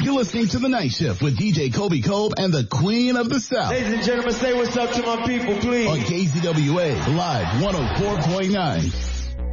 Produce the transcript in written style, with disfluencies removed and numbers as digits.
You're listening to The Night Shift with DJ Kobe Cope and the Queen of the South. Ladies and gentlemen, say what's up to my people, please. On KZWA, Live 104.9.